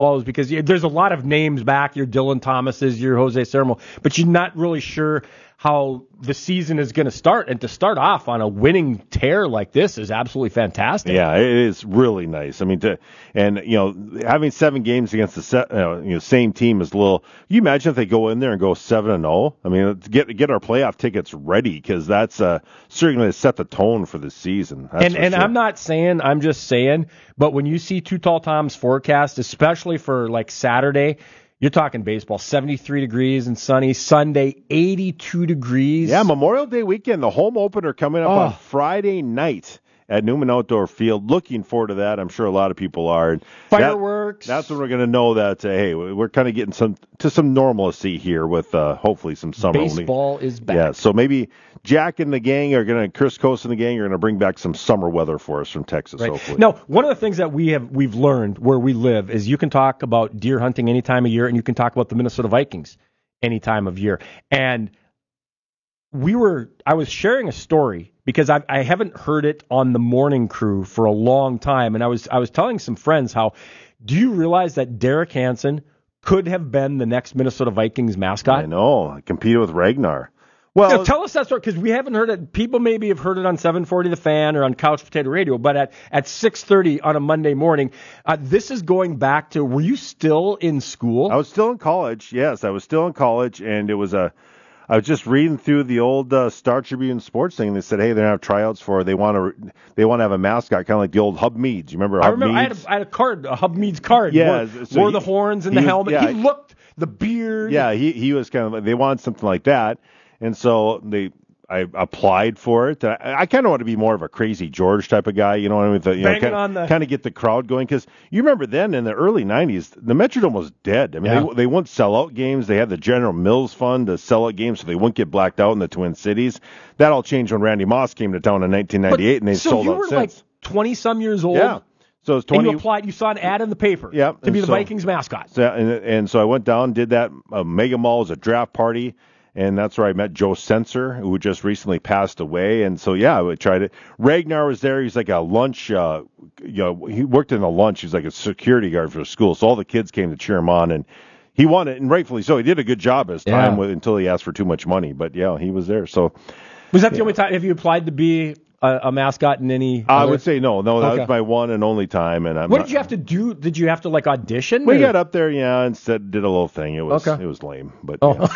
follows, because there's a lot of names back, your Dylan Thomases, your Jose Sermo, but you're not really sure how the season is going to start. And to start off on a winning tear like this is absolutely fantastic. Yeah, it is really nice. I mean, having 7 games against the same team is a little. You imagine if they go in there and go 7-0. I mean, get our playoff tickets ready, because that's certainly going to set the tone for the season. And I'm not saying, I'm just saying, but when you see Too Tall Tom's forecast, especially for like Saturday, you're talking baseball, 73 degrees and sunny. Sunday, 82 degrees. Yeah, Memorial Day weekend, the home opener coming up on Friday night at Newman Outdoor Field. Looking forward to that. I'm sure a lot of people are. And fireworks. That's when we're going to know that, hey, we're kind of getting some normalcy here with hopefully some summer. Baseball is back. Yeah, so maybe Jack and the gang Chris Coast and the gang are going to bring back some summer weather for us from Texas, right. Hopefully. Now, one of the things that we've learned where we live is you can talk about deer hunting any time of year, and you can talk about the Minnesota Vikings any time of year. And I was sharing a story because I haven't heard it on the morning crew for a long time, and I was telling some friends how, do you realize that Derek Hansen could have been the next Minnesota Vikings mascot? I know. I competed with Ragnar. Well, tell us that story, because we haven't heard it. People maybe have heard it on 740 The Fan or on Couch Potato Radio, but at 6:30 on a Monday morning, this is going back to, were you still in school? I was still in college. Yes, I was still in college, and it was I was just reading through the old Star Tribune sports thing. And they said, hey, they're going to have tryouts for, they want to have a mascot, kind of like the old Hub Meads. You remember Hub Meads? I had a card, a Hub Meads card. Yeah, wore the horns and the helmet. Yeah, he looked, the beard. Yeah, he was kind of, they wanted something like that. And so I applied for it. I kind of want to be more of a Crazy George type of guy, you know what I mean? Kind of get the crowd going, because you remember then in the early 90s, the Metrodome was dead. I mean, they wouldn't sell out games. They had the General Mills Fund to sell out games so they wouldn't get blacked out in the Twin Cities. That all changed when Randy Moss came to town in 1998, and they sold out since. So you were like 20-some years old? Yeah. So it's 20. And you applied, you saw an ad in the paper to be the Vikings mascot. So, and so I went down, did that. Mega Mall was a draft party. And that's where I met Joe Sensor, who just recently passed away. And so, yeah, I tried it. Ragnar was there. He's like a lunch, he worked in a lunch. He's like a security guard for the school. So all the kids came to cheer him on, and he won it, and rightfully so. He did a good job his time until he asked for too much money. But, yeah, he was there. So was that the only time? Have you applied to be a mascot in any? I would say no. That was my one and only time. And what did you have to do? Did you have to like audition? We got up there, and did a little thing. It was lame, but.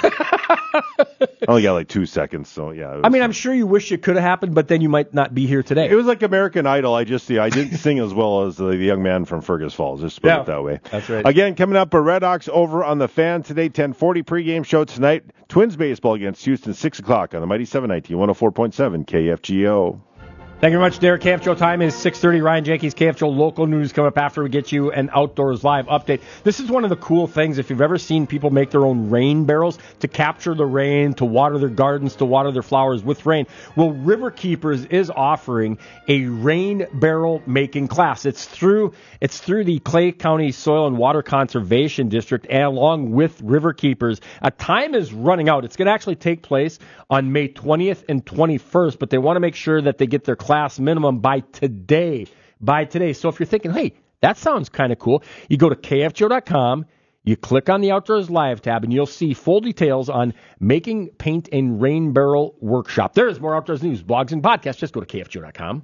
I only got like 2 seconds, so yeah. I mean, I'm sure you wish it could have happened, but then you might not be here today. It was like American Idol. I didn't sing as well as the young man from Fergus Falls. Just put it that way. That's right. Again, coming up, Red Hawks over on the Fan today, 10:40 pregame show tonight. Twins baseball against Houston, 6 o'clock on the Mighty 719, 104.7 KFGO. Thank you very much, Derek. KFGO time is 6:30. Ryan Jenkins, KFGO local news coming up after we get you an Outdoors Live update. This is one of the cool things. If you've ever seen people make their own rain barrels to capture the rain, to water their gardens, to water their flowers with rain, well, River Keepers is offering a rain barrel making class. It's through the Clay County Soil and Water Conservation District, and along with River Keepers. Time is running out. It's going to actually take place on May 20th and 21st, but they want to make sure that they get their class minimum by today. So if you're thinking, hey, that sounds kind of cool, you go to KFGO.com, you click on the Outdoors Live tab, and you'll see full details on making paint and rain barrel workshop. There is more outdoors news, blogs, and podcasts. Just go to KFGO.com.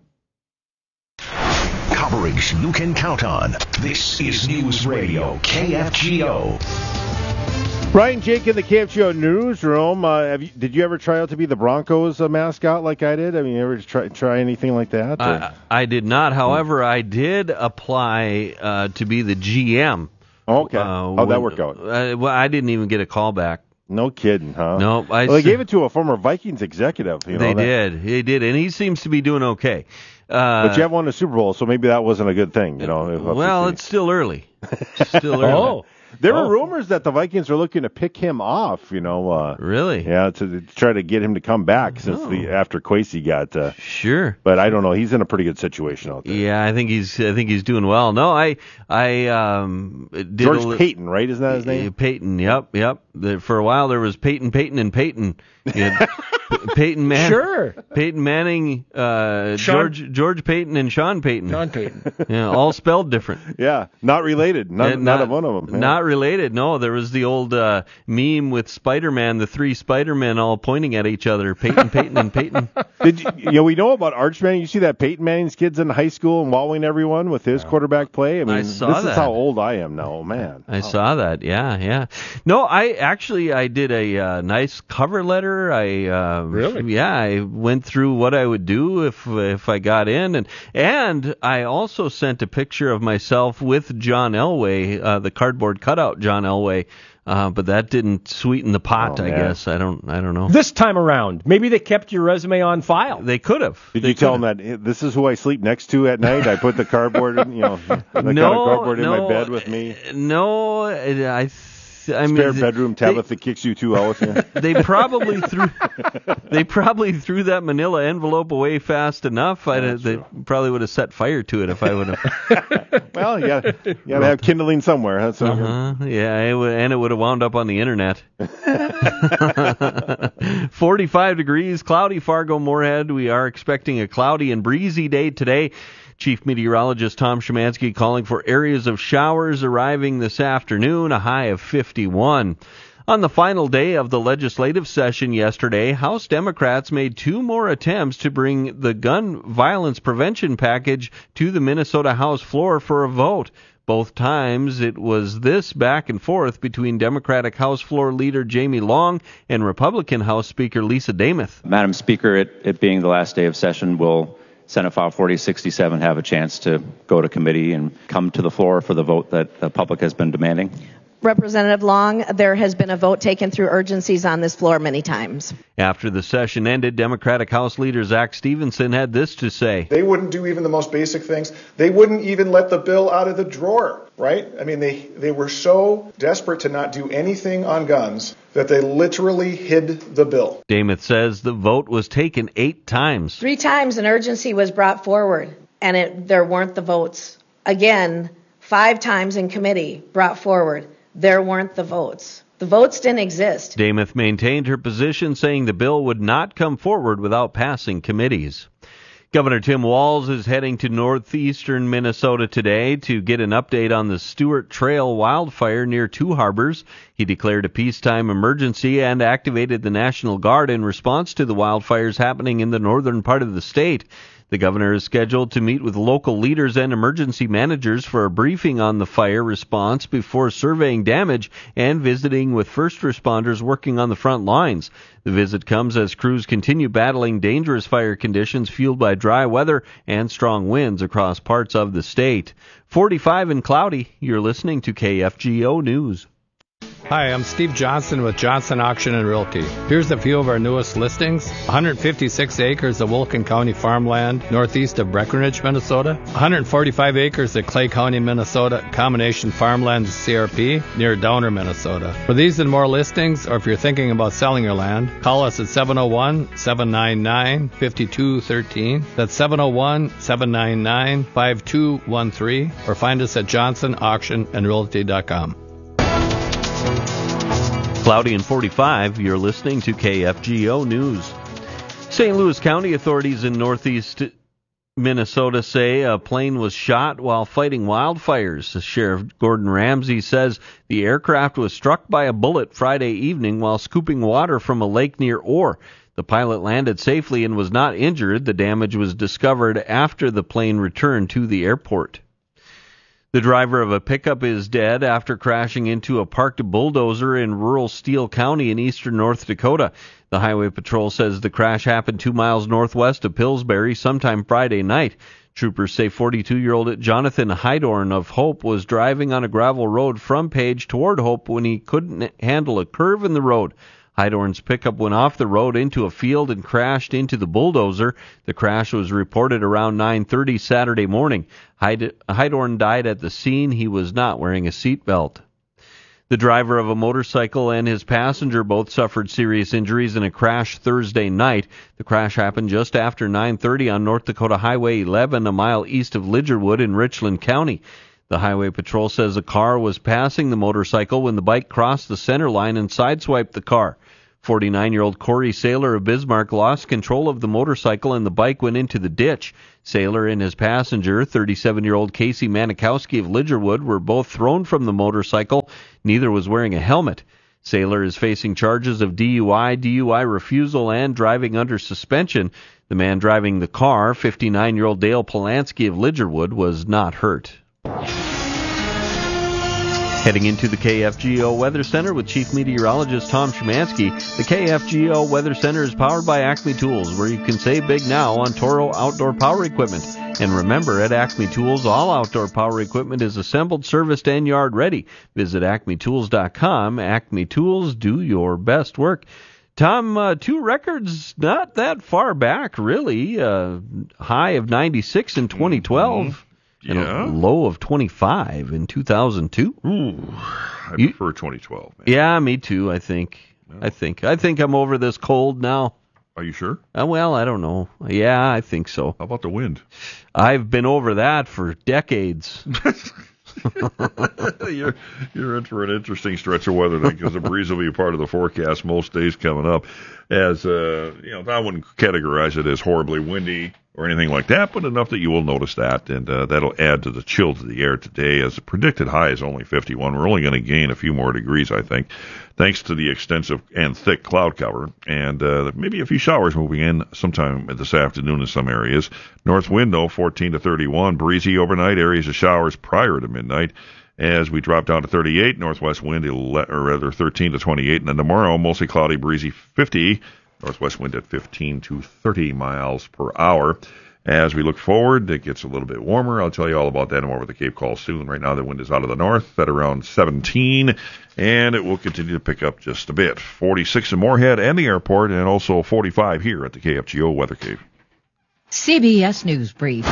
Coverage you can count on. This is News Radio KFGO. Ryan Jake in the KFGO newsroom. Did you ever try out to be the Broncos mascot like I did? I mean, you ever try anything like that? I did not. However, I did apply to be the GM. Okay. How'd that work out? Well, I didn't even get a call back. No kidding, huh? No. They gave it to a former Vikings executive. They did, and he seems to be doing okay. But you have won a Super Bowl, so maybe that wasn't a good thing, Well, it's still early. Oh. There were rumors that the Vikings were looking to pick him off, Really? Yeah, to try to get him to come back after Kwesi got. Sure. But I don't know. He's in a pretty good situation out there. Yeah, I think he's doing well. No, I did George Payton, right? Isn't that his name? Payton. Yep. For a while there was Peyton, and Peyton. Peyton Manning. Sure. Peyton Manning, George Payton, and Sean Payton. Sean Payton. Yeah, all spelled different. Yeah, not related. Not one of them. Yeah. Not related. No, there was the old meme with Spider-Man, the three Spider-Men all pointing at each other. Peyton, and Peyton. We know about Arch Manning. You see that Peyton Manning's kids in high school and wowing everyone with his quarterback play. I mean, this is how old I am now. Oh, man. I saw that. Yeah. No, I did a nice cover letter. Really? Yeah, I went through what I would do if I got in, and I also sent a picture of myself with John Elway, the cardboard cutout John Elway. But that didn't sweeten the pot, I guess. I don't know. This time around, maybe they kept your resume on file. They could have. Did you tell them that this is who I sleep next to at night? I put the cardboard, cardboard in my bed with me. No, Spare bedroom, Tabitha kicks you 2 out. Yeah. They probably threw that manila envelope away fast enough. They probably would have set fire to it if I would have. Well, you gotta have kindling somewhere. That's yeah, and it would have wound up on the internet. 45 degrees, cloudy, Fargo-Moorhead. We are expecting a cloudy and breezy day today. Chief Meteorologist Tom Szymanski calling for areas of showers arriving this afternoon, a high of 51. On the final day of the legislative session yesterday, House Democrats made 2 more attempts to bring the gun violence prevention package to the Minnesota House floor for a vote. Both times it was this back and forth between Democratic House Floor Leader Jamie Long and Republican House Speaker Lisa Demuth. Madam Speaker, it being the last day of session, will Senate File 4067 have a chance to go to committee and come to the floor for the vote that the public has been demanding? Representative Long, there has been a vote taken through urgencies on this floor many times. After the session ended, Democratic House Leader Zach Stevenson had this to say. They wouldn't do even the most basic things. They wouldn't even let the bill out of the drawer, right? I mean, they were so desperate to not do anything on guns that they literally hid the bill. Demuth says the vote was taken 8 times. 3 times an urgency was brought forward, and there weren't the votes. Again, 5 times in committee brought forward. There weren't the votes. The votes didn't exist. Demuth maintained her position, saying the bill would not come forward without passing committees. Governor Tim Walz is heading to northeastern Minnesota today to get an update on the Stewart Trail wildfire near Two Harbors. He declared a peacetime emergency and activated the National Guard in response to the wildfires happening in the northern part of the state. The governor is scheduled to meet with local leaders and emergency managers for a briefing on the fire response before surveying damage and visiting with first responders working on the front lines. The visit comes as crews continue battling dangerous fire conditions fueled by dry weather and strong winds across parts of the state. 45 and cloudy. You're listening to KFGO News. Hi, I'm Steve Johnson with Johnson Auction and Realty. Here's a few of our newest listings. 156 acres of Wilkin County farmland northeast of Breckenridge, Minnesota. 145 acres of Clay County, Minnesota combination farmland CRP near Downer, Minnesota. For these and more listings, or if you're thinking about selling your land, call us at 701-799-5213. That's 701-799-5213, or find us at johnsonauctionandrealty.com. Cloudy and 45, you're listening to KFGO News. St. Louis County authorities in northeast Minnesota say a plane was shot while fighting wildfires. Sheriff Gordon Ramsey says the aircraft was struck by a bullet Friday evening while scooping water from a lake near Orr. The pilot landed safely and was not injured. The damage was discovered after the plane returned to the airport. The driver of a pickup is dead after crashing into a parked bulldozer in rural Steele County in eastern North Dakota. The Highway Patrol says the crash happened 2 miles northwest of Pillsbury sometime Friday night. Troopers say 42-year-old Jonathan Hydorn of Hope was driving on a gravel road from Page toward Hope when he couldn't handle a curve in the road. Hydorn's pickup went off the road into a field and crashed into the bulldozer. The crash was reported around 9:30 Saturday morning. Hydorn died at the scene. He was not wearing a seatbelt. The driver of a motorcycle and his passenger both suffered serious injuries in a crash Thursday night. The crash happened just after 9:30 on North Dakota Highway 11, a mile east of Lidgerwood in Richland County. The Highway Patrol says a car was passing the motorcycle when the bike crossed the center line and sideswiped the car. 49-year-old Corey Saylor of Bismarck lost control of the motorcycle and the bike went into the ditch. Saylor and his passenger, 37-year-old Casey Manikowski of Lidgerwood, were both thrown from the motorcycle. Neither was wearing a helmet. Saylor is facing charges of DUI refusal, and driving under suspension. The man driving the car, 59-year-old Dale Polanski of Lidgerwood, was not hurt. Heading into the KFGO Weather Center with Chief Meteorologist Tom Szymanski. The KFGO Weather Center is powered by Acme Tools, where you can save big now on Toro outdoor power equipment. And remember, at Acme Tools, all outdoor power equipment is assembled, serviced, and yard ready. Visit acmetools.com. Acme Tools, do your best work. Tom, 2 records not that far back, really. High of 96 in 2012. And a low of 25 in 2002. Ooh, I prefer 2012. Man. Yeah, me too. I think. I think I'm over this cold now. Are you sure? Well, I don't know. Yeah, I think so. How about the wind? I've been over that for decades. You're in for an interesting stretch of weather then, because the breeze will be a part of the forecast most days coming up. As I wouldn't categorize it as horribly windy or anything like that, but enough that you will notice that, and that'll add to the chill to the air today. As the predicted high is only 51, we're only going to gain a few more degrees, I think, thanks to the extensive and thick cloud cover, and maybe a few showers moving in sometime this afternoon in some areas. North wind, though, 14 to 31, breezy overnight, areas of showers prior to midnight. As we drop down to 38, northwest wind, 13 to 28, and then tomorrow, mostly cloudy, breezy, 50, northwest wind at 15 to 30 miles per hour. As we look forward, it gets a little bit warmer. I'll tell you all about that over the Cape Call soon. Right now, the wind is out of the north at around 17, and it will continue to pick up just a bit. 46 in Moorhead and the airport, and also 45 here at the KFGO Weather Cave. CBS News Brief.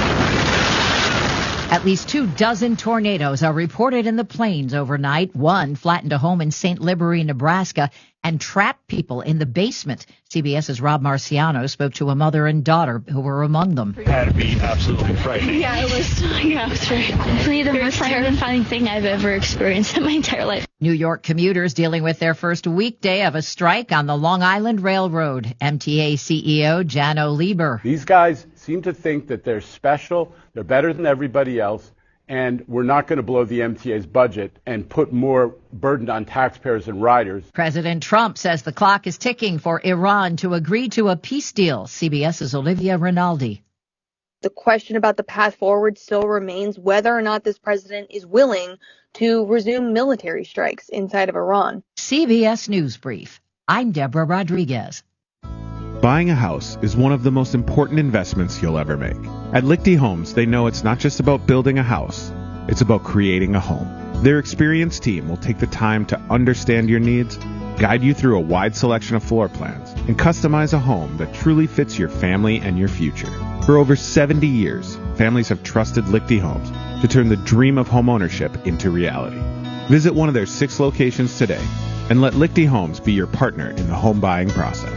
At least 24 tornadoes are reported in the plains overnight. One flattened a home in St. Libery, Nebraska, and trapped people in the basement. CBS's Rob Marciano spoke to a mother and daughter who were among them. It had to be absolutely frightening. Yeah, it was very definitely the most terrifying thing I've ever experienced in my entire life. New York commuters dealing with their first weekday of a strike on the Long Island Railroad. MTA CEO Jano Lieber. These guys seem to think that they're special, they're better than everybody else, and we're not going to blow the MTA's budget and put more burden on taxpayers and riders. President Trump says the clock is ticking for Iran to agree to a peace deal. CBS's Olivia Rinaldi. The question about the path forward still remains whether or not this president is willing to resume military strikes inside of Iran. CBS News Brief. I'm Deborah Rodriguez. Buying a house is one of the most important investments you'll ever make. At Lichty Homes, they know it's not just about building a house, it's about creating a home. Their experienced team will take the time to understand your needs, guide you through a wide selection of floor plans, and customize a home that truly fits your family and your future. For over 70 years, families have trusted Lichty Homes to turn the dream of homeownership into reality. Visit one of their 6 locations today and let Lichty Homes be your partner in the home buying process.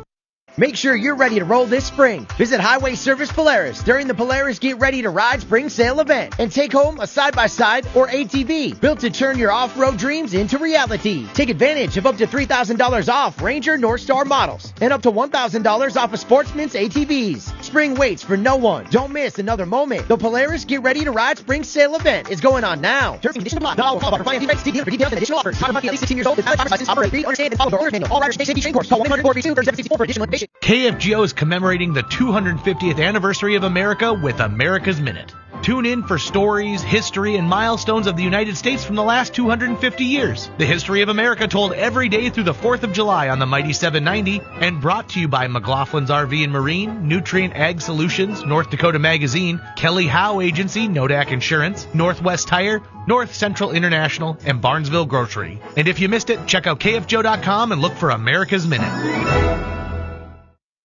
Make sure you're ready to roll this spring. Visit Highway Service Polaris during the Polaris Get Ready to Ride Spring Sale event and take home a side-by-side or ATV built to turn your off-road dreams into reality. Take advantage of up to $3,000 off Ranger Northstar models and up to $1,000 off of Sportsman's ATVs. Spring waits for no one. Don't miss another moment. The Polaris Get Ready to Ride Spring Sale event is going on now. Terms and conditions apply. Not all call about financing events. See dealer for details and additional offers. Time to at least 16 years old with valid driver's license. Operate, read, understand, and follow the owner's manual. All riders take safety training course. Call 1-800-432-3764 for additional information. KFGO is commemorating the 250th anniversary of America with America's Minute. Tune in for stories, history, and milestones of the United States from the last 250 years. The history of America told every day through the 4th of July on the Mighty 790 and brought to you by McLaughlin's RV and Marine, Nutrient Ag Solutions, North Dakota Magazine, Kelly Howe Agency, Nodak Insurance, Northwest Tire, North Central International, and Barnesville Grocery. And if you missed it, check out KFGO.com and look for America's Minute.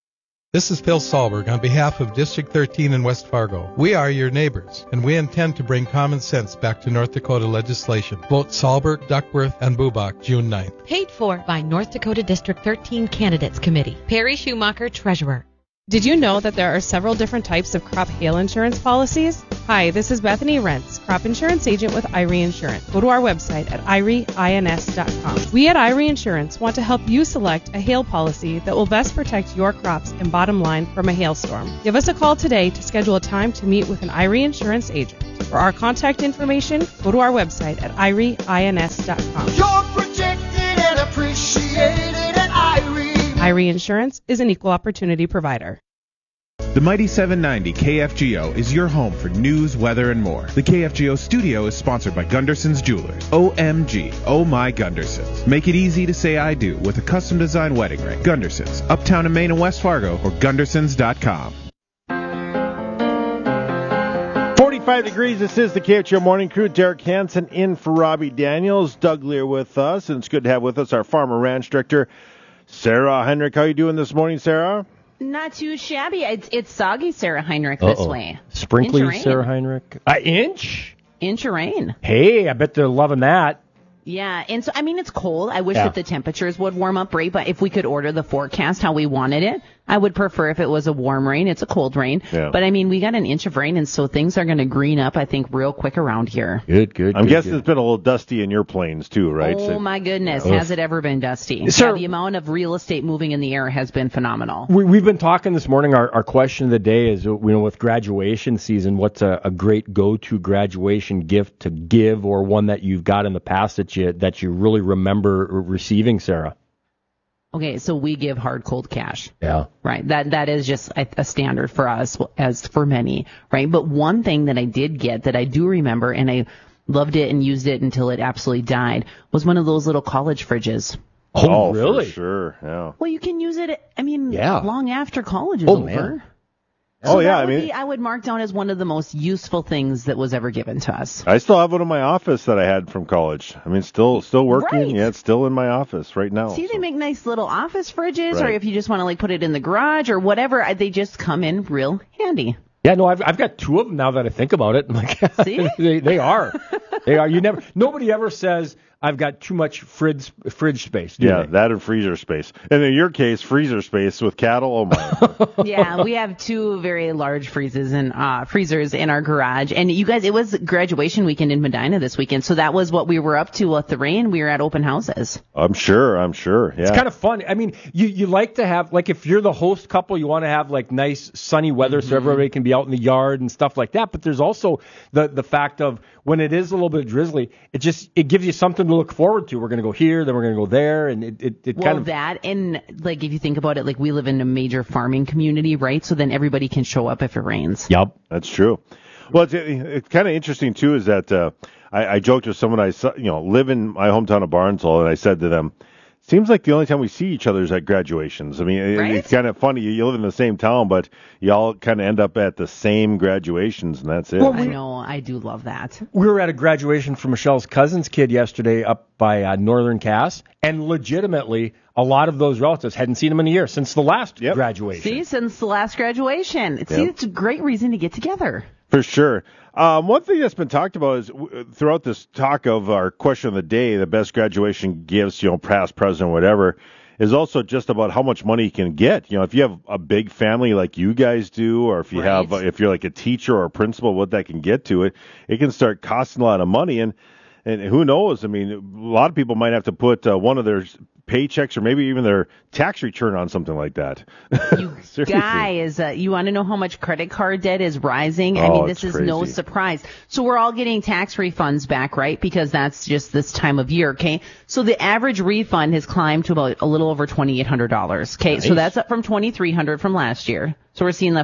This is Phil Sahlberg on behalf of District 13 in West Fargo. We are your neighbors, and we intend to bring common sense back to North Dakota legislation. Vote Sahlberg, Duckworth, and Bubach June 9th. Paid for by North Dakota District 13 Candidates Committee. Perry Schumacher, Treasurer. Did you know that there are several different types of crop hail insurance policies? Hi, this is Bethany Rentz, crop insurance agent with IRE Insurance. Go to our website at ireins.com. We at IRE Insurance want to help you select a hail policy that will best protect your crops and bottom line from a hailstorm. Give us a call today to schedule a time to meet with an IRE Insurance agent. For our contact information, go to our website at ireins.com. You're protected and appreciated at IRE. IRE Insurance is an equal opportunity provider. The Mighty 790 KFGO is your home for news, weather, and more. The KFGO studio is sponsored by Gunderson's Jewelers. OMG, oh my Gundersons. Make it easy to say I do with a custom design wedding ring. Gundersons, uptown in Maine and West Fargo, or Gundersons.com. 45 degrees. This is the KFGO Morning Crew. Derek Hansen in for Robbie Daniels. Doug Lear with us, and it's good to have with us our Farmer Ranch Director, Sarah Heinrich. How are you doing this morning, Sarah? Not too shabby. It's soggy Sarah Heinrich this way. Sprinkly Sarah Heinrich. Inch of rain. Hey, I bet they're loving that. Yeah, and so, I mean, it's cold. I wish that the temperatures would warm up, right? But if we could order the forecast how we wanted it, I would prefer if it was a warm rain. It's a cold rain. Yeah. But, I mean, we got an inch of rain, and so things are going to green up, I think, real quick around here. Good. I'm guessing it's been a little dusty in your plains, too, right? Oh, my goodness. Has it ever been dusty? Sir, the amount of real estate moving in the air has been phenomenal. We've been talking this morning. Our question of the day is, with graduation season, what's a great go-to graduation gift to give, or one that you've got in the past that you really remember receiving, Sarah? Okay, so we give hard, cold cash. Yeah. Right. That is just a standard for us, as for many, right? But one thing that I did get that I do remember, and I loved it and used it until it absolutely died, was one of those little college fridges. Oh, really? For sure, yeah. Well, you can use it, long after college is over. Man. So I would mark down as one of the most useful things that was ever given to us. I still have one in my office that I had from college. I mean, still working. Right. Yeah, it's still in my office right now. See, they make nice little office fridges, or if you just want to put it in the garage or whatever, they just come in real handy. Yeah, no, I've got two of them now that I think about it. I'm like, see, they are. Nobody ever says I've got too much fridge space. Yeah, that and freezer space. And in your case, freezer space with cattle. Oh my. Yeah, we have two very large freezers in our garage. And you guys, it was graduation weekend in Medina this weekend, so that was what we were up to with the rain. We were at open houses. I'm sure. Yeah. It's kind of fun. I mean, you like to have, if you're the host couple, you want to have nice sunny weather so everybody can be out in the yard and stuff like that. But there's also the fact of when it is a little bit drizzly, it gives you something to look forward to. We're going to go here, then we're going to go there, and it kind of that. And if you think about it, we live in a major farming community, right? So then everybody can show up if it rains. Yep, that's true. Well, it's kind of interesting too. Is that I joked with someone I saw, live in my hometown of Barnesville, and I said to them, seems like the only time we see each other is at graduations. I mean, it's kind of funny. You live in the same town, but you all kind of end up at the same graduations, and that's it. Well, I know. I do love that. We were at a graduation for Michelle's cousin's kid yesterday up by Northern Cass, and legitimately, a lot of those relatives hadn't seen them in a year since the last graduation. See, since the last graduation. See, it's a great reason to get together. For sure. One thing that's been talked about is throughout this talk of our question of the day, the best graduation gifts, past, present, whatever, is also just about how much money you can get. If you have a big family like you guys do, or if you have, if you're like a teacher or a principal, what that can get to, it can start costing a lot of money. And who knows? I mean, a lot of people might have to put one of their paychecks or maybe even their tax return on something like that. You guys, you want to know how much credit card debt is rising? I mean, this is crazy. No surprise. So we're all getting tax refunds back, right? Because that's just this time of year, okay? So the average refund has climbed to about a little over $2,800, okay? Nice. So that's up from $2,300 from last year. So we're seeing a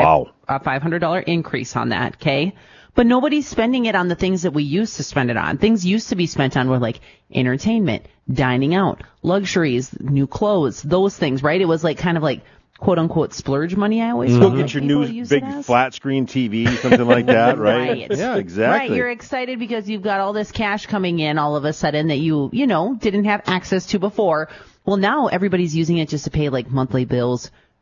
$500 increase on that, okay? But nobody's spending it on the things that we used to spend it on. Things used to be spent on were entertainment, dining out, luxuries, new clothes, those things, right? It was kind of quote unquote splurge money. I always go get your new big flat screen TV, something like that, right? Yeah, exactly. Right, you're excited because you've got all this cash coming in all of a sudden that you didn't have access to before. Well, now everybody's using it just to pay monthly bills,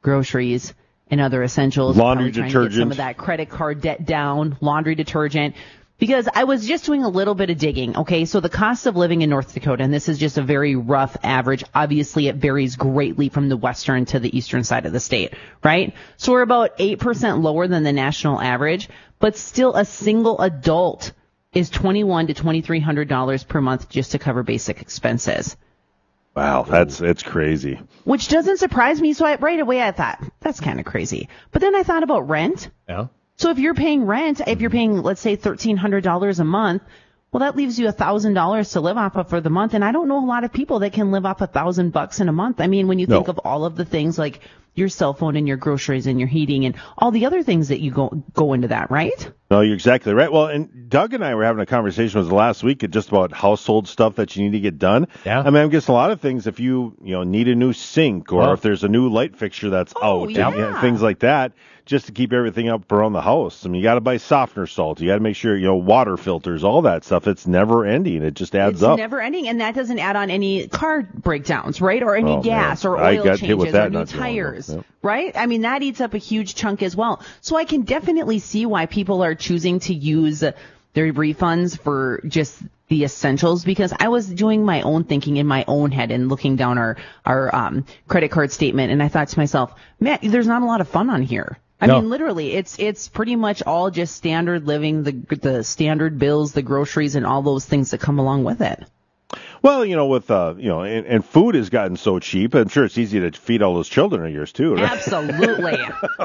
groceries and other essentials. Laundry detergent. Trying to get some of that credit card debt down, laundry detergent. Because I was just doing a little bit of digging, okay? So the cost of living in North Dakota, and this is just a very rough average. Obviously, it varies greatly from the western to the eastern side of the state, right? So we're about 8% lower than the national average, but still a single adult is $2,100 to $2,300 per month just to cover basic expenses. Wow, it's crazy. Which doesn't surprise me, so right away I thought, that's kind of crazy. But then I thought about rent. Yeah. So if you're paying rent, if you're paying, let's say, $1,300 a month, well, that leaves you $1,000 to live off of for the month. And I don't know a lot of people that can live off $1,000 in a month. I mean, when you think of all of the things like your cell phone and your groceries and your heating and all the other things that you go into that, right? No, you're exactly right. Well, and Doug and I were having a conversation with last week just about household stuff that you need to get done. Yeah. I mean, I guess a lot of things, if you need a new sink or if there's a new light fixture that's out, and things like that, just to keep everything up around the house. I mean, you got to buy softener salt. You got to make sure, water filters, all that stuff. It's never ending. It just adds up. It's never ending, and that doesn't add on any car breakdowns, right? Or any gas or oil changes or new tires, right? I mean, that eats up a huge chunk as well. So I can definitely see why people are choosing to use their refunds for just the essentials, because I was doing my own thinking in my own head and looking down our credit card statement, and I thought to myself, man, there's not a lot of fun on here. I mean, literally, it's pretty much all just standard living, the standard bills, the groceries, and all those things that come along with it. Well, with and food has gotten so cheap. I'm sure it's easy to feed all those children of yours too. Right? Absolutely.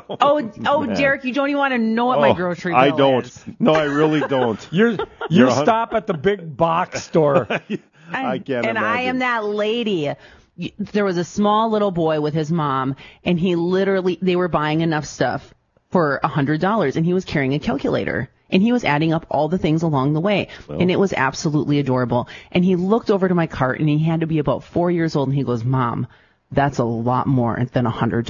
Oh, Derek, you don't even want to know what my grocery bill I don't. is. No, I really don't. You stop at the big box store. I can't imagine. I am that lady. There was a small little boy with his mom, and they were buying enough stuff for $100, and he was carrying a calculator, and he was adding up all the things along the way, and it was absolutely adorable. And he looked over to my cart, and he had to be about 4 years old, and he goes, "Mom, that's a lot more than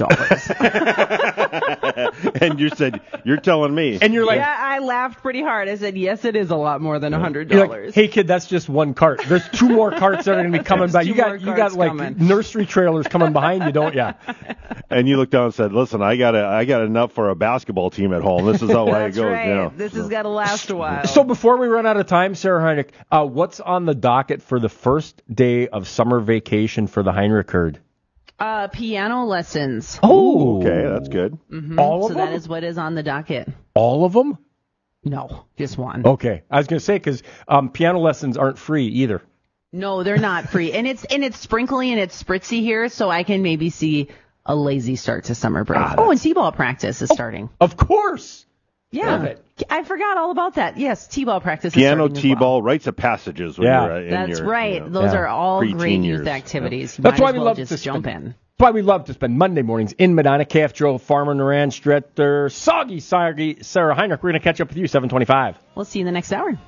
$100. And you said, "You're telling me." And you're like, yeah, I laughed pretty hard. I said, yes, it is a lot more than $100. You're like, hey kid, that's just one cart. There's two more carts that are going to be coming by. You got like coming. Nursery trailers coming behind you, don't you? And you looked down and said, "Listen, I got enough for a basketball team at home. This is how it goes." Right. This has got to last a while. So before we run out of time, Sarah Heinrich, what's on the docket for the first day of summer vacation for the Heinrich herd? Piano lessons. Oh, okay, that's good. Mm-hmm. All of them? So that is what is on the docket. All of them? No, just one. Okay, I was going to say because piano lessons aren't free either. No, they're not free, and it's sprinkly and it's spritzy here, so I can maybe see a lazy start to summer break. And t-ball practice is starting. Of course. Yeah, I forgot all about that. Yes, t-ball practice. Piano, is t-ball, rites of passages. When you're in that's right. Those are all great youth activities. You that's why we love to jump in. That's why we love to spend Monday mornings in Medina. KFGO, Farmer and Ranch Director, Soggy Sarah Heinrich. We're going to catch up with you 7:25. We'll see you in the next hour.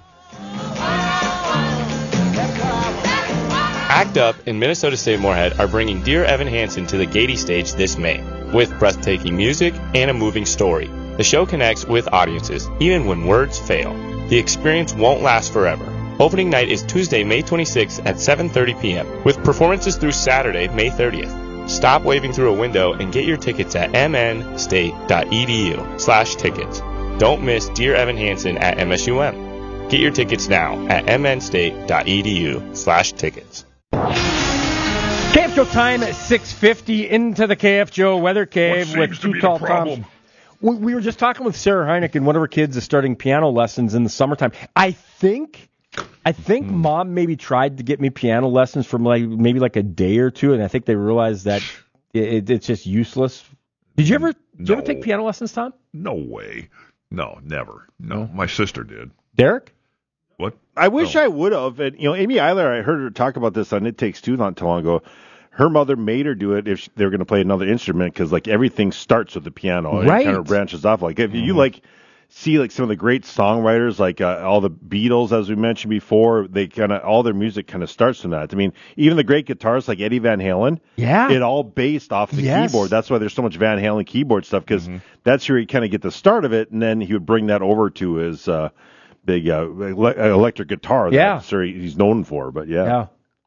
ACT UP and Minnesota State Moorhead are bringing Dear Evan Hansen to the Gaiety stage this May with breathtaking music and a moving story. The show connects with audiences, even when words fail. The experience won't last forever. Opening night is Tuesday, May 26th at 7:30 p.m., with performances through Saturday, May 30th. Stop waving through a window and get your tickets at mnstate.edu/tickets. Don't miss Dear Evan Hansen at MSUM. Get your tickets now at mnstate.edu/tickets. KFGO time at 6:50 into the KFGO Weather Cave with two tall toms. We were just talking with Sarah Heinrich, and one of her kids is starting piano lessons in the summertime. I think Mom maybe tried to get me piano lessons for maybe a day or two, and I think they realized that it's just useless. Did you ever take piano lessons, Tom? No way. No, never. No, my sister did. Derek? What? I wish I would have. And, Amy Eiler, I heard her talk about this on It Takes Two not too long ago. Her mother made her do it if they were going to play another instrument because, everything starts with the piano. Right. It kind of branches off. If you, see, some of the great songwriters, all the Beatles, as we mentioned before, they all their music kind of starts from that. I mean, even the great guitarists like Eddie Van Halen, it all based off the keyboard. That's why there's so much Van Halen keyboard stuff because that's where you kind of get the start of it, and then he would bring that over to his big electric guitar that he's known for. But, yeah.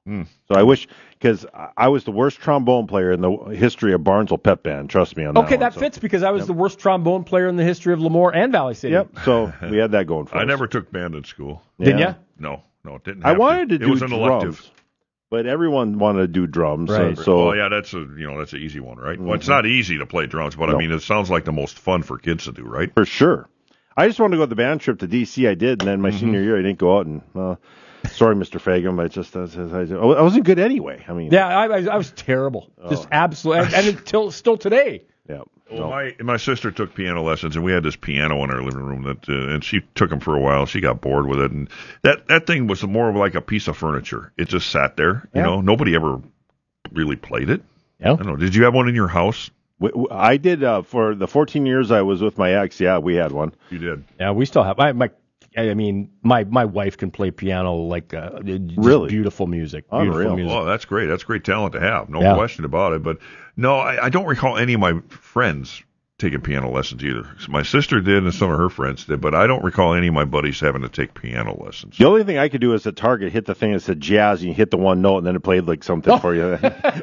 So I wish, because I was the worst trombone player in the history of Barnesville Pep Band. Trust me on that. Okay, that fits because I was the worst trombone player in the history of Lemoore and Valley City. Yep. So we had that going for us. I never took band in school. Didn't you? No, it didn't. I wanted to it do was an elective. drums, but everyone wanted to do drums. Right. So yeah, that's an easy one, right? Well, it's not easy to play drums, but I mean, it sounds like the most fun for kids to do, right? For sure. I just wanted to go on the band trip to D.C. I did, and then my senior year I didn't go out and. Sorry, Mr. Fagan, but I wasn't good anyway. I mean, yeah, I was terrible, just absolutely, and until still today. Yeah. Well, my sister took piano lessons, and we had this piano in our living room that, and she took them for a while. She got bored with it, and that thing was more of like a piece of furniture. It just sat there. You know, nobody ever really played it. Yeah. I don't know. Did you have one in your house? I did for the 14 years I was with my ex. Yeah, we had one. You did. Yeah, we still have. I mean, my wife can play piano like really beautiful music. Unreal. Beautiful music. Oh, that's great. That's great talent to have. No question about it. But no, I don't recall any of my friends taking piano lessons either. My sister did, and some of her friends did, but I don't recall any of my buddies having to take piano lessons. The only thing I could do is at Target hit the thing that said jazz, and you hit the one note, and then it played like something for you.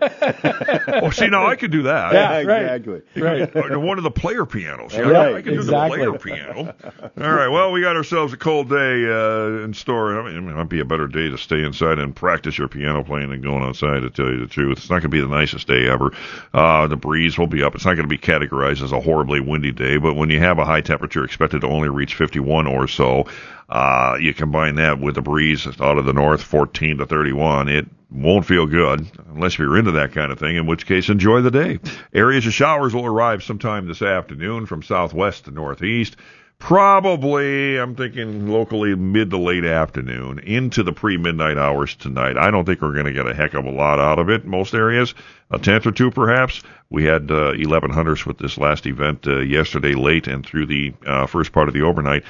Oh, see, now I could do that. Yeah, exactly. Right. One of the player pianos. Right, I can do the player piano. All right, well, we got ourselves a cold day in store. I mean, it might be a better day to stay inside and practice your piano playing than going outside, to tell you the truth. It's not going to be the nicest day ever. The breeze will be up. It's not going to be categorized as a horribly windy day, but when you have a high temperature expected to only reach 51 or so, you combine that with the breeze out of the north, 14 to 31, it won't feel good unless you're into that kind of thing, in which case enjoy the day. Areas of showers will arrive sometime this afternoon from southwest to northeast. Probably, I'm thinking locally mid to late afternoon into the pre-midnight hours tonight. I don't think we're going to get a heck of a lot out of it in most areas. A tenth or two, perhaps. We had 1100s with this last event yesterday late and through the first part of the overnight.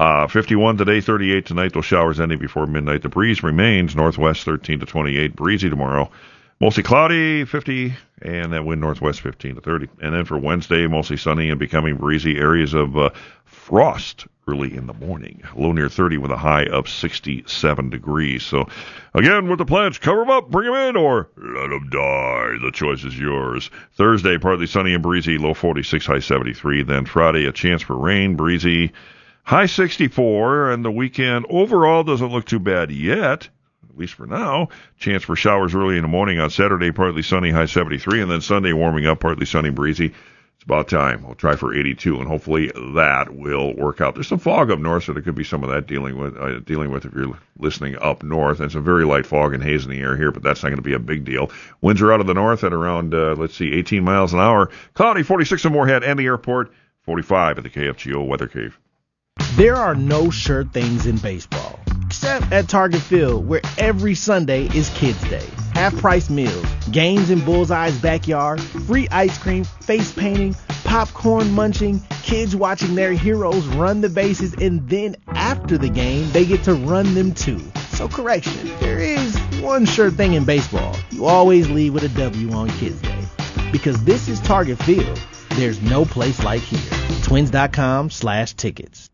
51 today, 38 tonight. Those showers ending before midnight. The breeze remains northwest 13 to 28. Breezy tomorrow. Mostly cloudy, 50, and that wind northwest 15 to 30. And then for Wednesday, mostly sunny and becoming breezy. Areas of frost early in the morning. Low near 30 with a high of 67 degrees. So, again, with the plants, cover them up, bring them in, or let them die. The choice is yours. Thursday, partly sunny and breezy, low 46, high 73. Then Friday, a chance for rain, breezy, high 64. And the weekend overall doesn't look too bad yet. At least for now. Chance for showers early in the morning on Saturday, partly sunny, high 73, and then Sunday warming up, partly sunny, breezy. It's about time. We'll try for 82, and hopefully that will work out. There's some fog up north, so there could be some of that dealing with if you're listening up north. And some very light fog and haze in the air here, but that's not going to be a big deal. Winds are out of the north at around, 18 miles an hour. Cloudy, 46 in Moorhead and the airport, 45 at the KFGO Weather Cave. There are no sure things in baseball, except at Target Field, where every Sunday is Kids Day. Half-price meals, games in Bullseye's backyard, free ice cream, face painting, popcorn munching, kids watching their heroes run the bases, and then after the game, they get to run them too. So correction, there is one sure thing in baseball. You always leave with a W on Kids Day. Because this is Target Field. There's no place like here. Twins.com/tickets.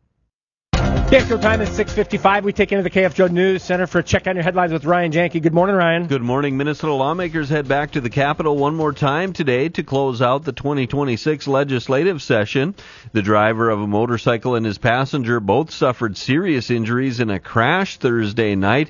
KFGO time is 6:55. We take into the KFGO News Center for a check on your headlines with Ryan Janke. Good morning, Ryan. Good morning. Minnesota lawmakers head back to the Capitol one more time today to close out the 2026 legislative session. The driver of a motorcycle and his passenger both suffered serious injuries in a crash Thursday night.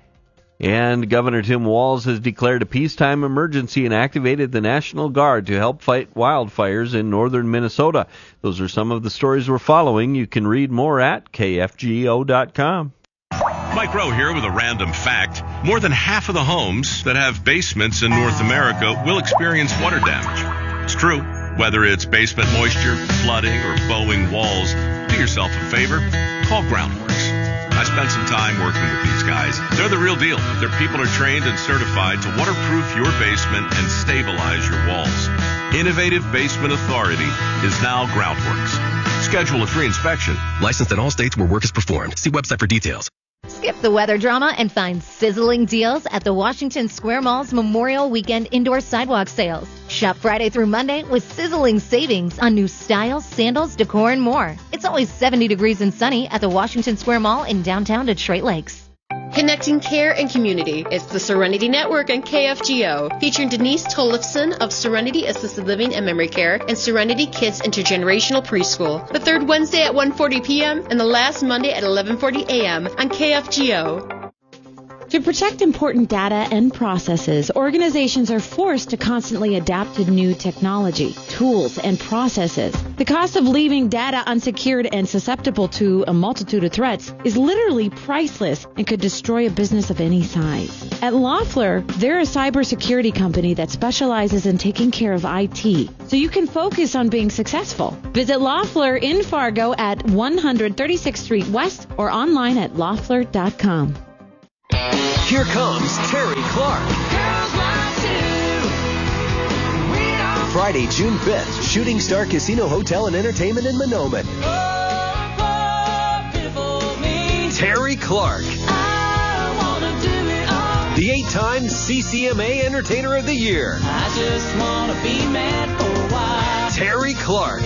And Governor Tim Walz has declared a peacetime emergency and activated the National Guard to help fight wildfires in northern Minnesota. Those are some of the stories we're following. You can read more at KFGO.com. Mike Rowe here with a random fact. More than half of the homes that have basements in North America will experience water damage. It's true. Whether it's basement moisture, flooding, or bowing walls, do yourself a favor. Call Groundworks. I spent some time working with these guys. They're the real deal. Their people are trained and certified to waterproof your basement and stabilize your walls. Innovative Basement Authority is now Groundworks. Schedule a free inspection. Licensed in all states where work is performed. See website for details. Skip the weather drama and find sizzling deals at the Washington Square Mall's Memorial Weekend Indoor Sidewalk Sales. Shop Friday through Monday with sizzling savings on new styles, sandals, decor, and more. It's always 70 degrees and sunny at the Washington Square Mall in downtown Detroit Lakes. Connecting care and community. It's the Serenity Network on KFGO, featuring Denise Tollefson of Serenity Assisted Living and Memory Care and Serenity Kids Intergenerational Preschool. The third Wednesday at 1:40 p.m. and the last Monday at 11:40 a.m. on KFGO. To protect important data and processes, organizations are forced to constantly adapt to new technology, tools, and processes. The cost of leaving data unsecured and susceptible to a multitude of threats is literally priceless and could destroy a business of any size. At Loeffler, they're a cybersecurity company that specializes in taking care of IT, so you can focus on being successful. Visit Loeffler in Fargo at 136th Street West or online at loeffler.com. Here comes Terry Clark. Friday, June 5th, Shooting Star Casino Hotel and Entertainment in Monoman. Terry Clark. The 8-time CCMA Entertainer of the Year. I just want to be mad for a while. Terry Clark.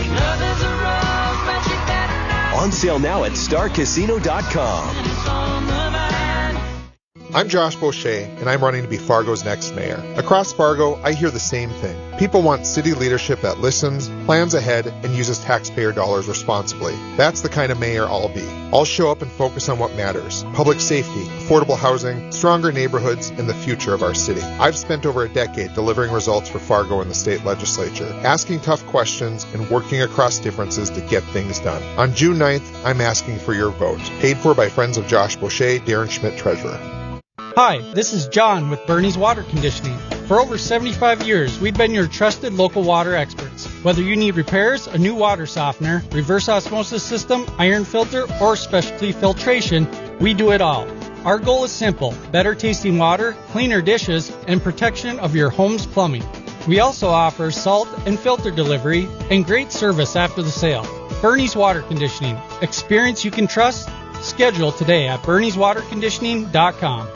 On sale now at starcasino.com. I'm Josh Boucher, and I'm running to be Fargo's next mayor. Across Fargo, I hear the same thing. People want city leadership that listens, plans ahead, and uses taxpayer dollars responsibly. That's the kind of mayor I'll be. I'll show up and focus on what matters: public safety, affordable housing, stronger neighborhoods, and the future of our city. I've spent over a decade delivering results for Fargo in the state legislature, asking tough questions and working across differences to get things done. On June 9th, I'm asking for your vote. Paid for by friends of Josh Boucher, Darren Schmidt, Treasurer. Hi, this is John with Bernie's Water Conditioning. For over 75 years, we've been your trusted local water experts. Whether you need repairs, a new water softener, reverse osmosis system, iron filter, or specialty filtration, we do it all. Our goal is simple: better tasting water, cleaner dishes, and protection of your home's plumbing. We also offer salt and filter delivery and great service after the sale. Bernie's Water Conditioning. Experience you can trust. Schedule today at bernieswaterconditioning.com.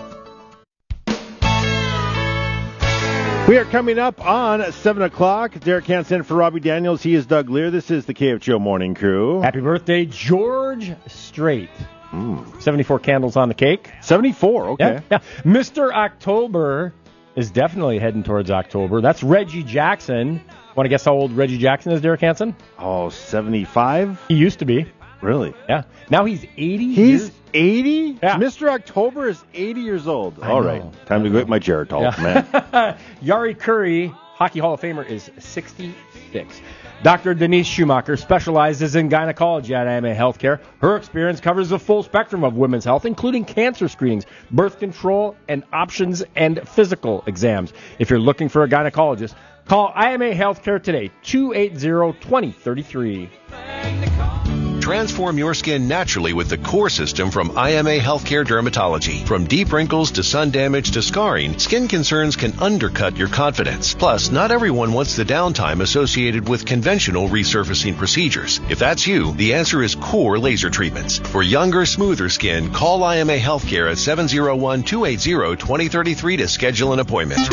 We are coming up on 7 o'clock. Derek Hansen for Robbie Daniels. He is Doug Lear. This is the KFGO Morning Crew. Happy birthday, George Strait. 74 candles on the cake. 74, okay. Yeah. Mr. October is definitely heading towards October. That's Reggie Jackson. Want to guess how old Reggie Jackson is, Derek Hansen? Oh, 75? He used to be. Really? Yeah. Now he's 80. He's 80? Yeah. Mr. October is 80 years old. All right. Time to go get my Geritol, man. Yari Curry, Hockey Hall of Famer, is 66. Dr. Denise Schumacher specializes in gynecology at AMA Healthcare. Her experience covers the full spectrum of women's health, including cancer screenings, birth control, and options and physical exams. If you're looking for a gynecologist, call IMA Healthcare today, 280-2033. Transform your skin naturally with the core system from IMA Healthcare Dermatology. From deep wrinkles to sun damage to scarring, skin concerns can undercut your confidence. Plus, not everyone wants the downtime associated with conventional resurfacing procedures. If that's you, the answer is core laser treatments. For younger, smoother skin, call IMA Healthcare at 701-280-2033 to schedule an appointment.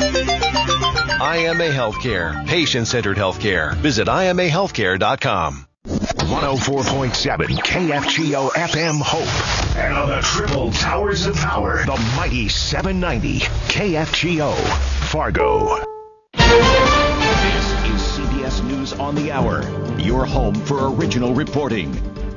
IMA Healthcare, patient-centered healthcare. Visit IMAHealthcare.com. 104.7 KFGO FM Hope. And on the triple towers of power, the mighty 790 KFGO Fargo. This is CBS News on the Hour, your home for original reporting.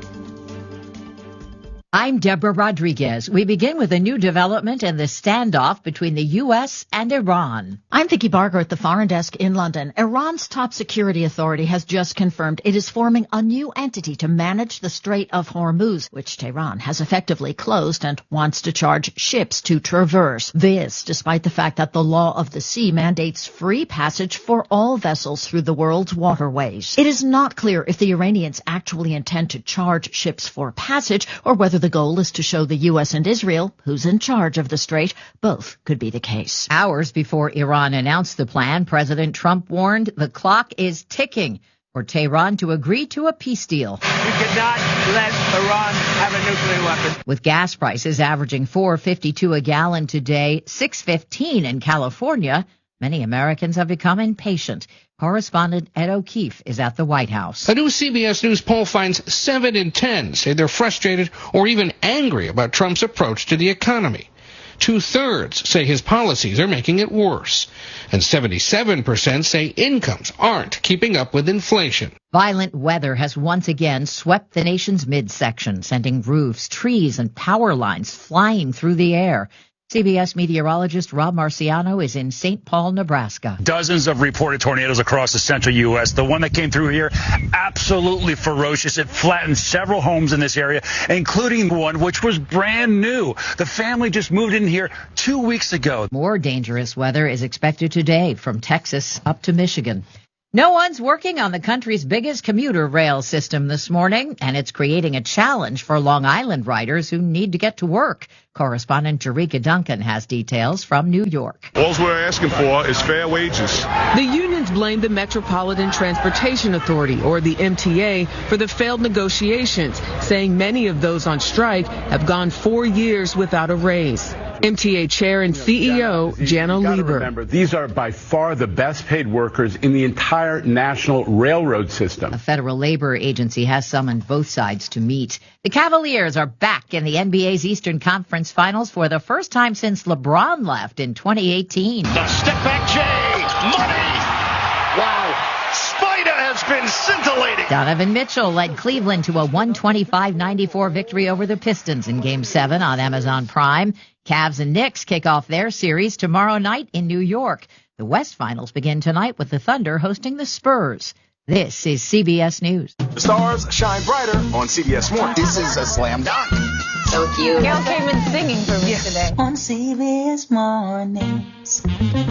I'm Deborah Rodriguez. We begin with a new development in the standoff between the U.S. and Iran. I'm Vicki Barger at the Foreign Desk in London. Iran's top security authority has just confirmed it is forming a new entity to manage the Strait of Hormuz, which Tehran has effectively closed and wants to charge ships to traverse. This, despite the fact that the law of the sea mandates free passage for all vessels through the world's waterways. It is not clear if the Iranians actually intend to charge ships for passage or whether the goal is to show the U.S. and Israel who's in charge of the strait. Both could be the case. Hours before Iran announced the plan, President Trump warned the clock is ticking for Tehran to agree to a peace deal. We cannot let Iran have a nuclear weapon. With gas prices averaging $4.52 a gallon today, $6.15 in California, Many Americans have become impatient. Correspondent Ed O'Keefe is at the White House. A new CBS News poll finds 7 in 10 say they're frustrated or even angry about Trump's approach to the economy. 2/3 say his policies are making it worse. And 77% say incomes aren't keeping up with inflation. Violent weather has once again swept the nation's midsection, sending roofs, trees, and power lines flying through the air. CBS meteorologist Rob Marciano is in St. Paul, Nebraska. Dozens of reported tornadoes across the central U.S. The one that came through here, absolutely ferocious. It flattened several homes in this area, including one which was brand new. The family just moved in here 2 weeks ago. More dangerous weather is expected today from Texas up to Michigan. No one's working on the country's biggest commuter rail system this morning, and it's creating a challenge for Long Island riders who need to get to work. Correspondent Jerika Duncan has details from New York. All we're asking for is fair wages. The unions blame the Metropolitan Transportation Authority, or the MTA, for the failed negotiations, saying many of those on strike have gone 4 years without a raise. MTA Chair and CEO Jano Lieber. Remember, these are by far the best paid workers in the entire national railroad system. A federal labor agency has summoned both sides to meet. The Cavaliers are back in the NBA's Eastern Conference Finals for the first time since LeBron left in 2018. The step back Jay, money! Wow, Spider has been scintillating. Donovan Mitchell led Cleveland to a 125-94 victory over the Pistons in Game 7 on Amazon Prime. Cavs and Knicks kick off their series tomorrow night in New York. The West Finals begin tonight with the Thunder hosting the Spurs. This is CBS News. The stars shine brighter on CBS Morning. This is a slam dunk. So cute. Gail came in singing for me today. On CBS Mornings.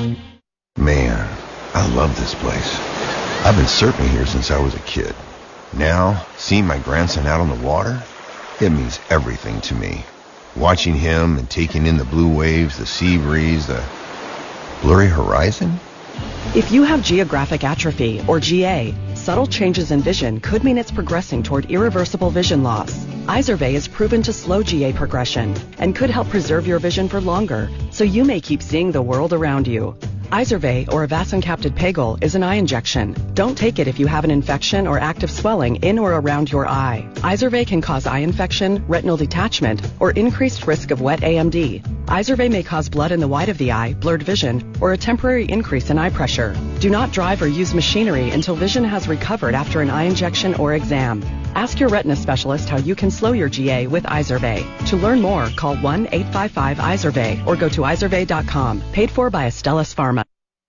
Man, I love this place. I've been surfing here since I was a kid. Now, seeing my grandson out on the water, it means everything to me. Watching him and taking in the blue waves, the sea breeze, the blurry horizon. If you have geographic atrophy, or GA, subtle changes in vision could mean it's progressing toward irreversible vision loss. Izervay is proven to slow GA progression and could help preserve your vision for longer, so you may keep seeing the world around you. Izervay, or avacincaptad pegol, is an eye injection. Don't take it if you have an infection or active swelling in or around your eye. Izervay can cause eye infection, retinal detachment, or increased risk of wet AMD. Izervay may cause blood in the white of the eye, blurred vision, or a temporary increase in eye pressure. Do not drive or use machinery until vision has recovered after an eye injection or exam. Ask your retina specialist how you can slow your GA with Izervay. To learn more, call 1-855-IZERVAY or go to izervay.com. Paid for by Astellas Pharma.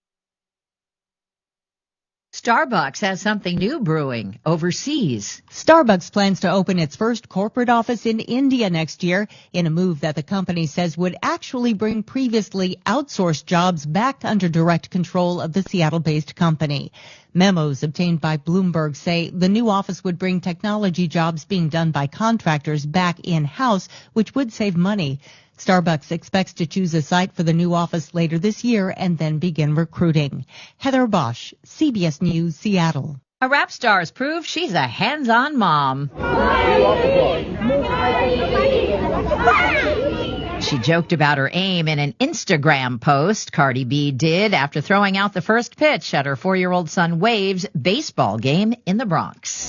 Starbucks has something new brewing overseas. Starbucks plans to open its first corporate office in India next year in a move that the company says would actually bring previously outsourced jobs back under direct control of the Seattle-based company. Memos obtained by Bloomberg say the new office would bring technology jobs being done by contractors back in-house, which would save money. Starbucks expects to choose a site for the new office later this year and then begin recruiting. Heather Bosch, CBS News, Seattle. A rap star has proved she's a hands-on mom. She joked about her aim in an Instagram post Cardi B did after throwing out the first pitch at her 4-year-old son Wave's baseball game in the Bronx.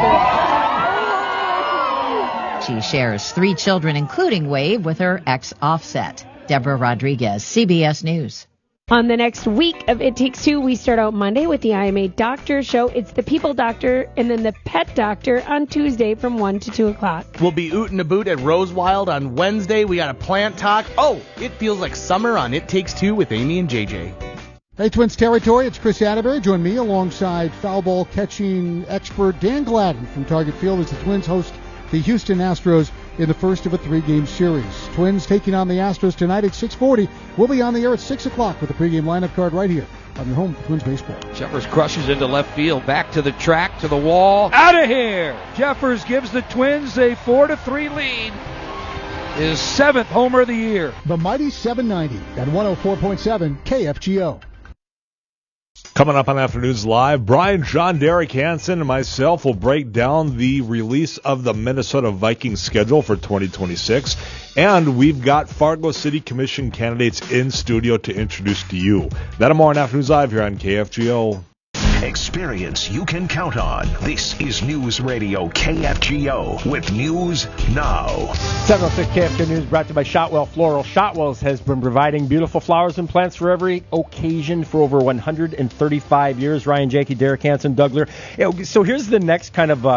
She shares 3 children, including Wave, with her ex Offset. Deborah Rodriguez, CBS News. On the next week of It Takes Two, we start out Monday with the IMA Doctor Show. It's the People Doctor and then the Pet Doctor on Tuesday from 1 to 2 o'clock. We'll be ootin' a boot at Rosewild on Wednesday. We got a plant talk. Oh, it feels like summer on It Takes Two with Amy and JJ. Hey, Twins territory, it's Chris Atterbury. Join me alongside foul ball catching expert Dan Gladden from Target Field as the Twins host the Houston Astros in the first of a 3-game series. Twins taking on the Astros tonight at 6:40. We'll be on the air at 6 o'clock with the pregame lineup card right here on your home for Twins baseball. Jeffers crushes into left field, back to the track, to the wall. Out of here! Jeffers gives the Twins a 4-3 lead. His 7th homer of the year. The mighty 790 at 104.7 KFGO. Coming up on Afternoons Live, Brian, John, Derek Hansen, and myself will break down the release of the Minnesota Vikings schedule for 2026. And we've got Fargo City Commission candidates in studio to introduce to you. That and more on Afternoons Live here on KFGO. Experience you can count on. This is News Radio KFGO with News Now. 706 KFGO News brought to you by Shotwell Floral. Shotwell's has been providing beautiful flowers and plants for every occasion for over 135 years. Ryan Janke, Derek Hansen, Doug Lear. So here's the next kind of,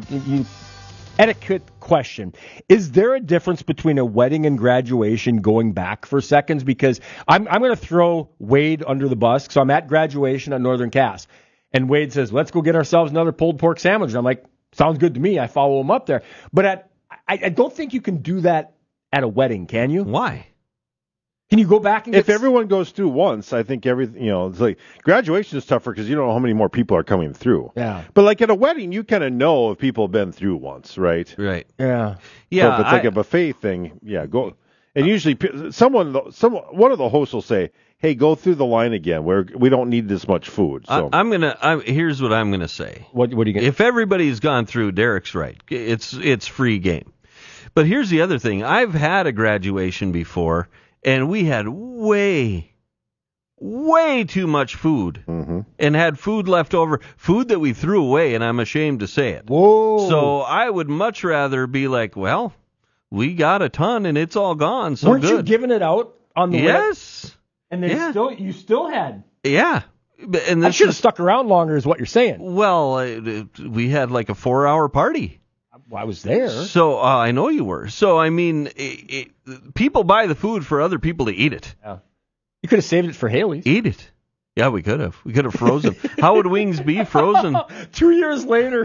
etiquette question. Is there a difference between a wedding and graduation, going back for seconds? Because I'm going to throw Wade under the bus. So I'm at graduation at Northern Cass. And Wade says, let's go get ourselves another pulled pork sandwich. And I'm like, sounds good to me. I follow him up there. But I don't think you can do that at a wedding, can you? Why? Can you go back and if everyone goes through once, I think everything, it's like graduation is tougher because you don't know how many more people are coming through. Yeah. But like at a wedding, you kind of know if people have been through once, right? Right. Yeah. Yeah. So if it's like a buffet thing, yeah, go. And usually one of the hosts will say, hey, go through the line again. We don't need this much food. So here's what I'm gonna say. What are you gonna? If everybody's gone through, Derek's right. It's free game. But here's the other thing. I've had a graduation before, and we had way too much food, and had food left over, food that we threw away, and I'm ashamed to say it. Whoa! So I would much rather be like, well, we got a ton, and it's all gone. So weren't you giving it out on the yes? And you still had. Yeah. And I should have stuck around longer is what you're saying. Well, we had like a 4-hour party. Well, I was there. So I know you were. So, I mean, people buy the food for other people to eat it. Yeah. You could have saved it for Haley's. Eat it. Yeah, we could have. We could have frozen. How would wings be frozen? 2 years later.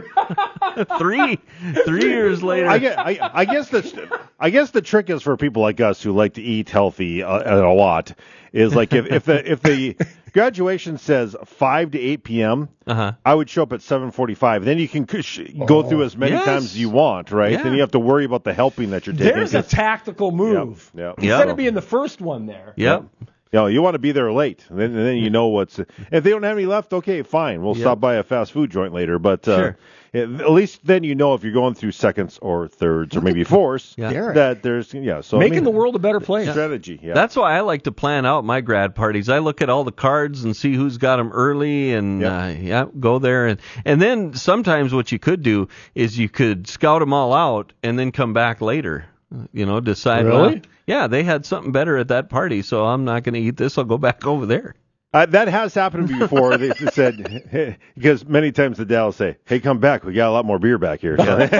3 years later. I guess the trick is for people like us who like to eat healthy a lot is like if the graduation says 5 to 8 p.m., I would show up at 7:45. Then you can go through as many times as you want, right? Yeah. Then you have to worry about the helping that you're taking. There's a tactical move. Yep. Instead of being the first one there. Yep. You want to be there late, and then you know what's. If they don't have any left, okay, fine. We'll stop by a fast food joint later. But sure. At least then you know if you're going through seconds or thirds or maybe fourths that there's So making the world a better place. Strategy. Yeah. That's why I like to plan out my grad parties. I look at all the cards and see who's got them early, and go there. And then sometimes what you could do is you could scout them all out and then come back later. Decide. Really? Yeah, they had something better at that party, so I'm not going to eat this. I'll go back over there. That has happened to me before. They said, hey, because many times the dad will say, hey, come back. We got a lot more beer back here.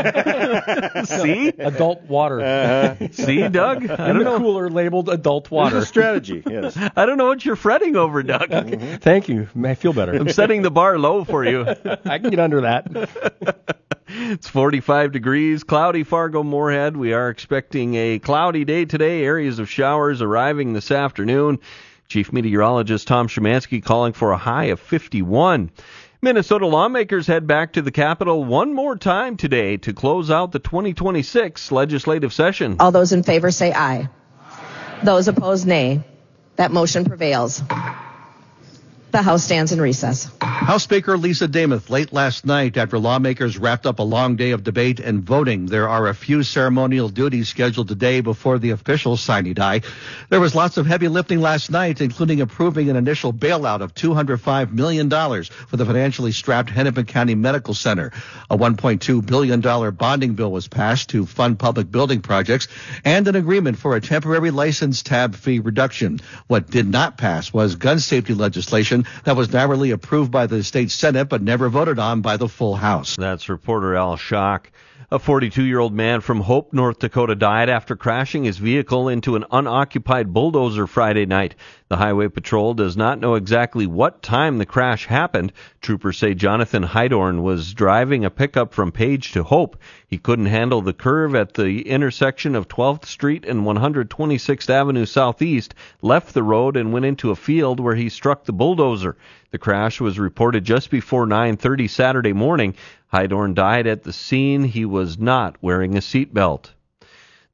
See? Adult water. See, Doug? I don't know. Cooler labeled adult water. It's a strategy, yes. I don't know what you're fretting over, Doug. Thank you. I feel better. I'm setting the bar low for you. I can get under that. It's 45 degrees, cloudy Fargo Moorhead. We are expecting a cloudy day today. Areas of showers arriving this afternoon. Chief Meteorologist Tom Szymanski calling for a high of 51. Minnesota lawmakers head back to the Capitol one more time today to close out the 2026 legislative session. All those in favor say aye. Those opposed, nay. That motion prevails. The House stands in recess. House Speaker Lisa Demuth late last night after lawmakers wrapped up a long day of debate and voting. There are a few ceremonial duties scheduled today before the official sine die. There was lots of heavy lifting last night, including approving an initial bailout of $205 million for the financially strapped Hennepin County Medical Center. A $1.2 billion bonding bill was passed to fund public building projects and an agreement for a temporary license tab fee reduction. What did not pass was gun safety legislation that was narrowly approved by the state Senate but never voted on by the full House. That's reporter Al Schock. A 42-year-old man from Hope, North Dakota died after crashing his vehicle into an unoccupied bulldozer Friday night. The Highway Patrol does not know exactly what time the crash happened. Troopers say Jonathan Heidorn was driving a pickup from Page to Hope. He couldn't handle the curve at the intersection of 12th Street and 126th Avenue Southeast, left the road and went into a field where he struck the bulldozer. The crash was reported just before 9:30 Saturday morning. Heidorn died at the scene. He was not wearing a seatbelt.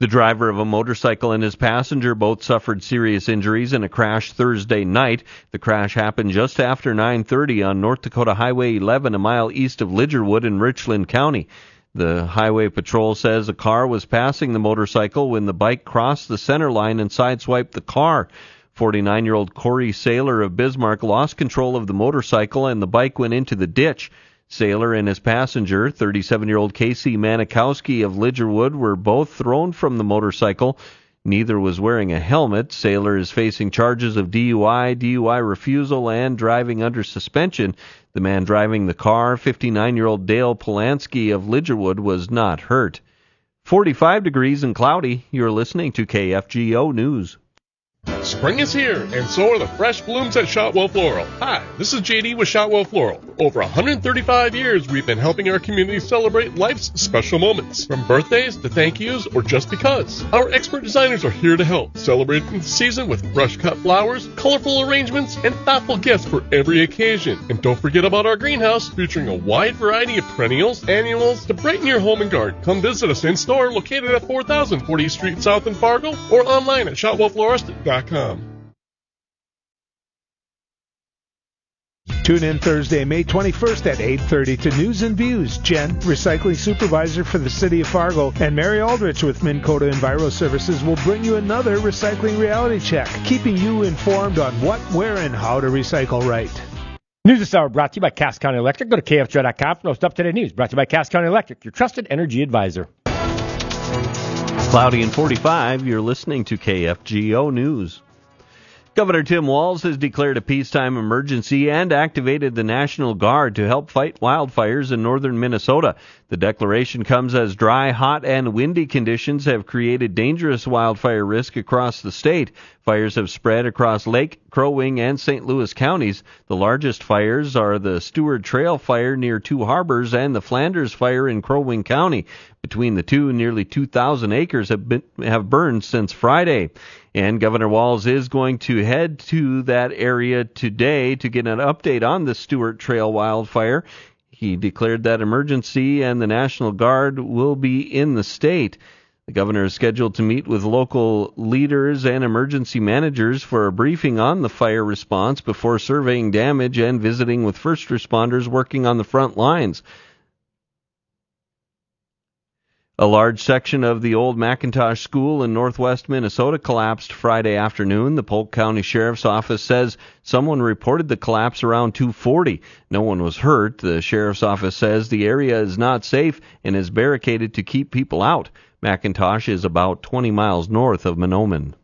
The driver of a motorcycle and his passenger both suffered serious injuries in a crash Thursday night. The crash happened just after 9:30 on North Dakota Highway 11, a mile east of Lidgerwood in Richland County. The Highway Patrol says a car was passing the motorcycle when the bike crossed the center line and sideswiped the car. 49-year-old Corey Saylor of Bismarck lost control of the motorcycle and the bike went into the ditch. Saylor and his passenger, 37-year-old Casey Manikowski of Lidgerwood, were both thrown from the motorcycle. Neither was wearing a helmet. Saylor is facing charges of DUI, DUI refusal, and driving under suspension. The man driving the car, 59-year-old Dale Polanski of Lidgerwood, was not hurt. 45 degrees and cloudy. You're listening to KFGO News. Spring is here, and so are the fresh blooms at Shotwell Floral. Hi, this is JD with Shotwell Floral. For over 135 years, we've been helping our community celebrate life's special moments, from birthdays to thank yous or just because. Our expert designers are here to help, celebrating the season with fresh-cut flowers, colorful arrangements, and thoughtful gifts for every occasion. And don't forget about our greenhouse, featuring a wide variety of perennials, annuals, to brighten your home and garden. Come visit us in-store, located at 4000 40th Street South in Fargo, or online at shotwellflorist.com. Tune in Thursday, May 21st at 8:30 to News and Views. Jen, recycling supervisor for the city of Fargo, and Mary Aldrich with Minn Kota Enviro Services will bring you another recycling reality check, keeping you informed on what, where, and how to recycle right. News this hour brought to you by Cass County Electric. Go to KFGO.com for most up-to-date news. Brought to you by Cass County Electric, your trusted energy advisor. Cloudy and 45, you're listening to KFGO News. Governor Tim Walz has declared a peacetime emergency and activated the National Guard to help fight wildfires in northern Minnesota. The declaration comes as dry, hot, and windy conditions have created dangerous wildfire risk across the state. Fires have spread across Lake, Crow Wing, and St. Louis counties. The largest fires are the Stewart Trail fire near Two Harbors and the Flanders fire in Crow Wing County. Between the two, nearly 2,000 acres have burned since Friday. And Governor Walz is going to head to that area today to get an update on the Stewart Trail wildfire. He declared that emergency and the National Guard will be in the state. The governor is scheduled to meet with local leaders and emergency managers for a briefing on the fire response before surveying damage and visiting with first responders working on the front lines. A large section of the old McIntosh School in northwest Minnesota collapsed Friday afternoon. The Polk County Sheriff's Office says someone reported the collapse around 2:40. No one was hurt. The Sheriff's Office says the area is not safe and is barricaded to keep people out. McIntosh is about 20 miles north of Mahnomen.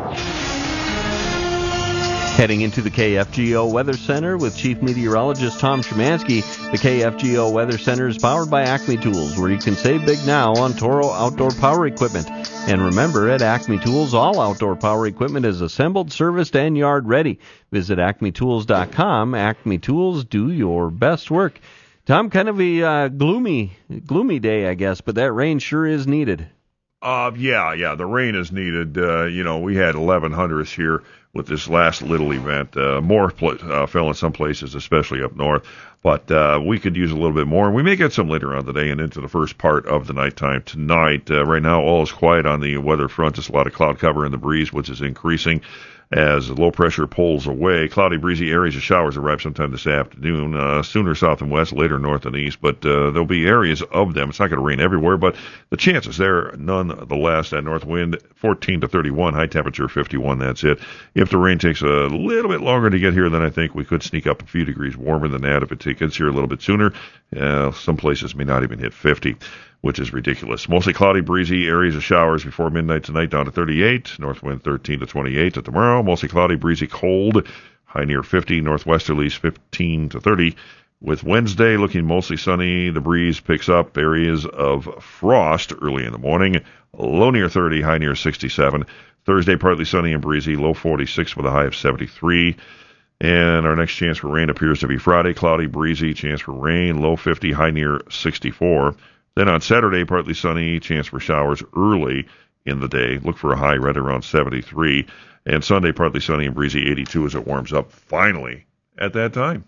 Heading into the KFGO Weather Center with Chief Meteorologist Tom Szymanski. The KFGO Weather Center is powered by Acme Tools, where you can save big now on Toro outdoor power equipment. And remember, at Acme Tools, all outdoor power equipment is assembled, serviced, and yard ready. Visit acmetools.com. Acme Tools, do your best work. Tom, kind of a gloomy day, I guess, but that rain sure is needed. Yeah, the rain is needed. We had 1,100 here with this last little event. More fell in some places, especially up north, but we could use a little bit more. And we may get some later on today and into the first part of the nighttime tonight. Right now, all is quiet on the weather front. Just a lot of cloud cover in the breeze, which is increasing as low pressure pulls away. Cloudy, breezy areas of showers arrive sometime this afternoon, sooner south and west, later north and east, but there'll be areas of them. It's not going to rain everywhere, but the chances there, nonetheless. That north wind, 14 to 31, high temperature 51, that's it. If the rain takes a little bit longer to get here, then I think we could sneak up a few degrees warmer than that. If it gets here a little bit sooner, some places may not even hit 50. Which is ridiculous. Mostly cloudy, breezy, areas of showers before midnight tonight down to 38. North wind 13 to 28 tomorrow. Mostly cloudy, breezy, cold. High near 50. Northwesterlies 15 to 30. With Wednesday looking mostly sunny, the breeze picks up. Areas of frost early in the morning. Low near 30, high near 67. Thursday partly sunny and breezy. Low 46 with a high of 73. And our next chance for rain appears to be Friday. Cloudy, breezy, chance for rain. Low 50, high near 64. Then on Saturday, partly sunny, chance for showers early in the day. Look for a high right around 73. And Sunday, partly sunny and breezy, 82 as it warms up finally at that time.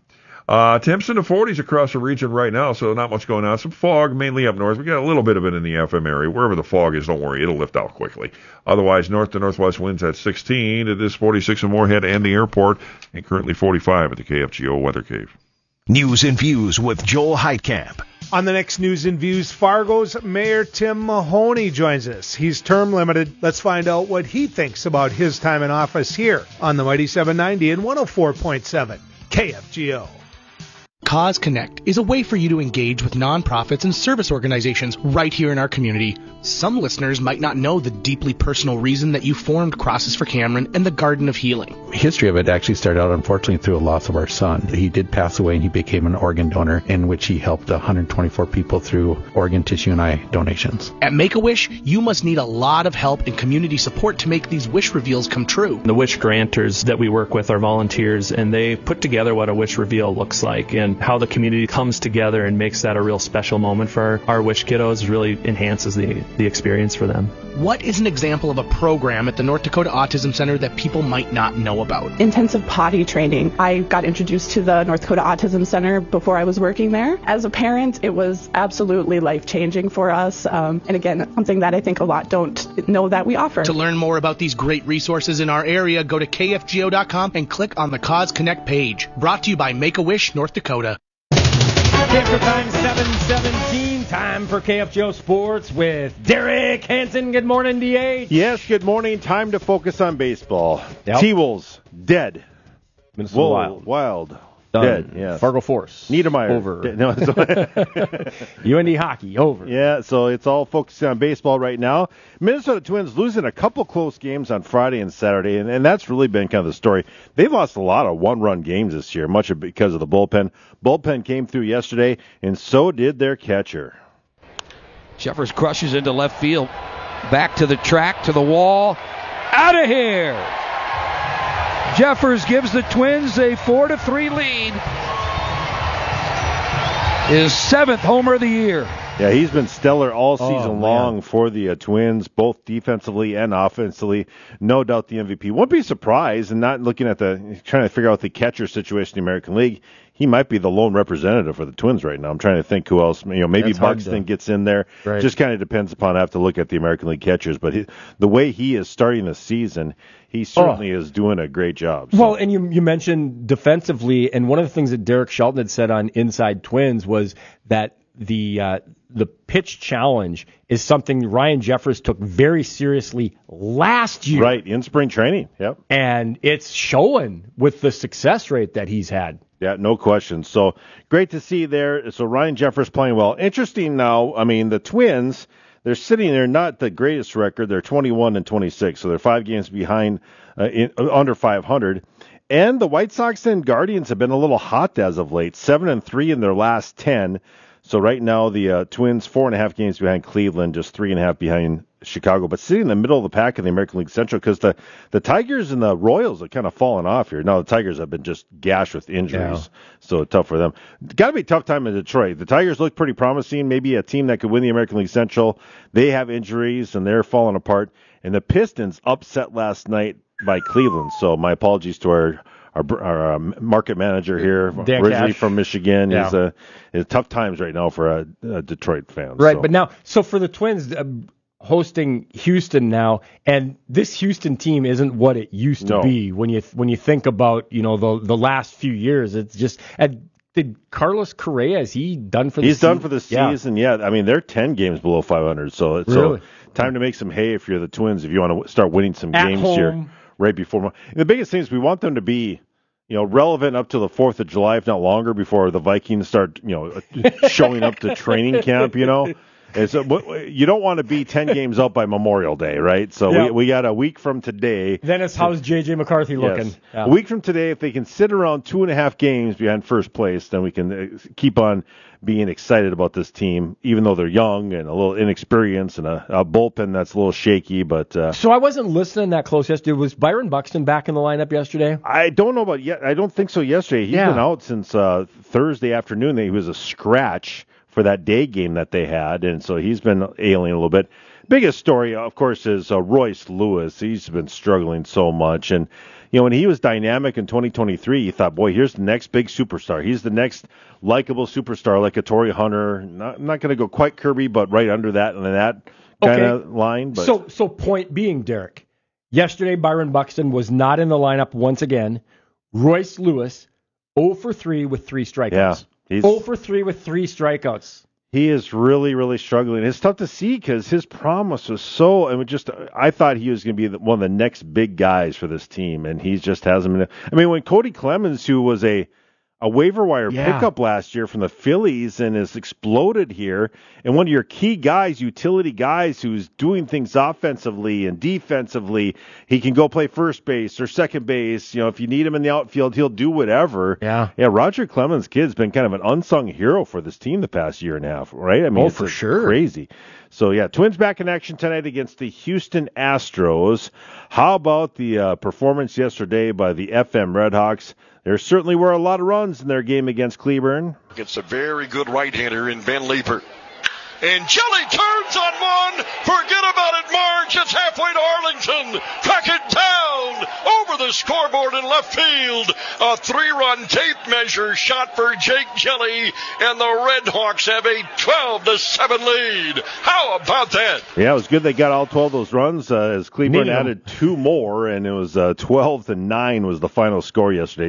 Temps in the 40s across the region right now, so not much going on. Some fog, mainly up north. We got a little bit of it in the FM area. Wherever the fog is, don't worry, it'll lift out quickly. Otherwise, north to northwest winds at 16. It is 46 in Moorhead and the airport, and currently 45 at the KFGO Weather Cave. News and Views with Joel Heitkamp. On the next News and Views, Fargo's Mayor Tim Mahoney joins us. He's term limited. Let's find out what he thinks about his time in office here on the Mighty 790 and 104.7 KFGO. Cause Connect is a way for you to engage with nonprofits and service organizations right here in our community. Some listeners might not know the deeply personal reason that you formed Crosses for Cameron and the Garden of Healing. The history of it actually started out, unfortunately, through a loss of our son. He did pass away, and he became an organ donor, in which he helped 124 people through organ, tissue, and eye donations. At Make-A-Wish, you must need a lot of help and community support to make these wish reveals come true. The wish granters that we work with are volunteers, and they put together what a wish reveal looks like, and how the community comes together and makes that a real special moment for our wish kiddos really enhances the experience for them. What is an example of a program at the North Dakota Autism Center that people might not know about? Intensive potty training. I got introduced to the North Dakota Autism Center before I was working there. As a parent, it was absolutely life-changing for us. And again, something that I think a lot don't know that we offer. To learn more about these great resources in our area, go to kfgo.com and click on the Cause Connect page. Brought to you by Make-A-Wish, North Dakota. Camper time 7:17. Time for KFGO Sports with Derek Hansen. Good morning, DH. Yes, good morning. Time to focus on baseball. Yep. T-Wolves, dead. Minnesota Wild. Done. Dead, yes. Fargo Force. Niedermeyer. Over. No, UND hockey. Over. Yeah, so it's all focusing on baseball right now. Minnesota Twins losing a couple close games on Friday and Saturday, and that's really been kind of the story. They've lost a lot of one-run games this year, much of because of the bullpen. Bullpen came through yesterday, and so did their catcher. Jeffers crushes into left field. Back to the track, to the wall. Out of here! Jeffers gives the Twins a 4-3 lead. His 7th homer of the year. Yeah, he's been stellar all season long for the Twins, both defensively and offensively. No doubt the MVP. Won't be surprised, and not looking at trying to figure out the catcher situation in the American League. He might be the lone representative for the Twins right now. I'm trying to think who else. Maybe Buxton gets in there. Right. Just kind of depends upon. I have to look at the American League catchers, but the way he is starting the season, he certainly is doing a great job. So. Well, and you mentioned defensively, and one of the things that Derek Shelton had said on Inside Twins was that the pitch challenge is something Ryan Jeffers took very seriously last year. Right, in spring training. Yep. And it's showing with the success rate that he's had. Yeah, no question. So great to see there. So Ryan Jeffers playing well. Interesting now, the Twins, they're sitting there, not the greatest record. They're 21-26, so they're 5 games behind, under 500. And the White Sox and Guardians have been a little hot as of late, 7-3 in their last 10. So right now the Twins 4.5 games behind Cleveland, just 3.5 behind Chicago, but sitting in the middle of the pack in the American League Central because the Tigers and the Royals are kind of falling off here. Now the Tigers have been just gashed with injuries, so tough for them. Got to be a tough time in Detroit. The Tigers look pretty promising, maybe a team that could win the American League Central. They have injuries and they're falling apart. And the Pistons upset last night by Cleveland. So my apologies to our market manager here, Dan originally Cash. from Michigan. Yeah. It's tough times right now for Detroit fans. Right, so. but now, so for the Twins hosting Houston now, and this Houston team isn't what it used to be when you think about the last few years. It's just did Carlos Correa, is he done for the season? He's done for the season, yeah. They're 10 games below 500, so time to make some hay if you're the Twins, if you want to start winning some games here right before. The biggest thing is we want them to be relevant up to the 4th of July, if not longer, before the Vikings start, showing up to training camp, And so you don't want to be 10 games up by Memorial Day, right? So we got a week from today. Then it's how's J.J. McCarthy looking? Yes. Yeah. A week from today, if they can sit around 2.5 games behind first place, then we can keep on being excited about this team, even though they're young and a little inexperienced and a bullpen that's a little shaky. But so I wasn't listening that close yesterday. Was Byron Buxton back in the lineup yesterday? I don't know about yet. I don't think so yesterday. He's been out since Thursday afternoon. He was a scratch for that day game that they had, and so he's been ailing a little bit. Biggest story, of course, is Royce Lewis. He's been struggling so much, and when he was dynamic in 2023, you thought, boy, here's the next big superstar. He's the next likable superstar like a Torrey Hunter. Not going to go quite Kirby, but right under that and that kind of line. But. So point being, Derek, yesterday Byron Buxton was not in the lineup once again. Royce Lewis, 0 for 3 with 3 strikeouts. Yeah, 0 for 3 with 3 strikeouts. He is really, really struggling. It's tough to see because his promise was so. I thought he was going to be one of the next big guys for this team, and he just hasn't been. I mean, when Cody Clemens, who was a waiver wire pickup last year from the Phillies and has exploded here, and one of your key guys, utility guys who's doing things offensively and defensively, he can go play first base or second base. If you need him in the outfield, he'll do whatever. Yeah. Roger Clemens' kid's been kind of an unsung hero for this team the past year and a half, right? I mean, it's for sure. Crazy. So, Twins back in action tonight against the Houston Astros. How about the performance yesterday by the FM Redhawks? There certainly were a lot of runs in their game against Cleburne. It's a very good right-hander in Ben Leeper. And Jelly turns on one. Forget about it, Marge. It's halfway to Arlington. Track it down over the scoreboard in left field. A 3-run tape measure shot for Jake Jelly, and the Redhawks have a 12-7 lead. How about that? Yeah, it was good they got all 12 of those runs as Cleburne added 2 more, and it was 12-9 was the final score yesterday.